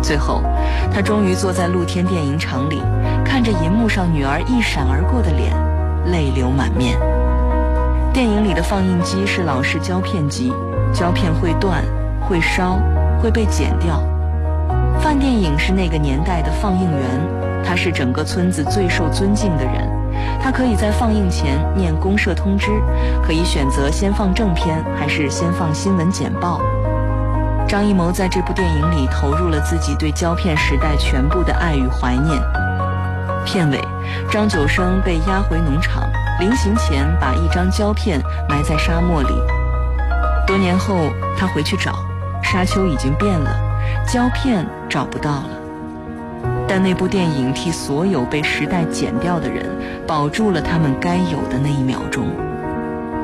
最后，他终于坐在露天电影场里，看着银幕上女儿一闪而过的脸，泪流满面。电影里的放映机是老式胶片机，胶片会断、会烧、会被剪掉。范电影是那个年代的放映员，他是整个村子最受尊敬的人。他可以在放映前念公社通知，可以选择先放正片还是先放新闻简报。张艺谋在这部电影里投入了自己对胶片时代全部的爱与怀念。片尾，张九生被押回农场，临行前把一张胶片埋在沙漠里。多年后他回去找，沙丘已经变了，胶片找不到了。但那部电影替所有被时代剪掉的人保住了他们该有的那1秒钟。